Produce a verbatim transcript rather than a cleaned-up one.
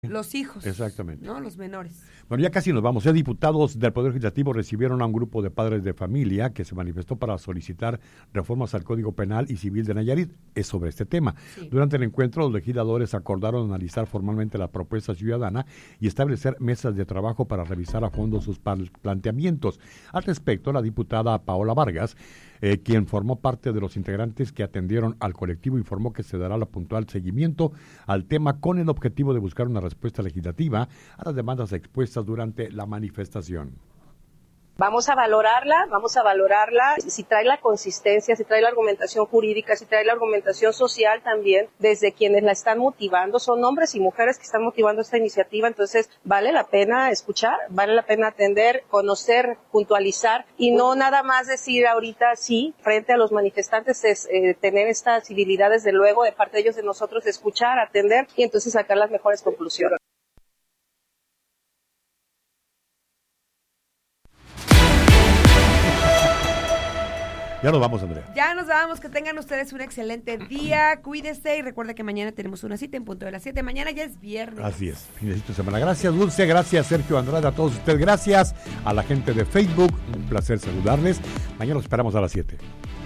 Los hijos. Exactamente. ¿No? Los menores. Bueno, ya casi nos vamos. Ya diputados del Poder Legislativo recibieron a un grupo de padres de familia que se manifestó para solicitar reformas al Código Penal y Civil de Nayarit. Es sobre este tema. Sí. Durante el encuentro, los legisladores acordaron analizar formalmente la propuesta ciudadana y establecer mesas de trabajo para revisar a fondo sus planteamientos. Al respecto, la diputada Paola Vargas, eh, quien formó parte de los integrantes que atendieron al colectivo, informó que se dará la puntual seguimiento al tema con el objetivo de buscar una respuesta legislativa a las demandas expuestas durante la manifestación. Vamos a valorarla, vamos a valorarla, si trae la consistencia, si trae la argumentación jurídica, si trae la argumentación social también, desde quienes la están motivando, son hombres y mujeres que están motivando esta iniciativa, entonces vale la pena escuchar, vale la pena atender, conocer, puntualizar y no nada más decir ahorita sí, frente a los manifestantes, es eh, tener esta civilidad desde luego de parte de ellos, de nosotros, de escuchar, atender y entonces sacar las mejores conclusiones. Ya nos vamos, Andrea. Ya nos vamos, que tengan ustedes un excelente día, cuídese y recuerde que mañana tenemos una cita en punto de las siete, mañana ya es viernes. Así es, finesito de semana. Gracias, Dulce, gracias, Sergio Andrade, a todos ustedes, gracias a la gente de Facebook, un placer saludarles. Mañana los esperamos a las siete.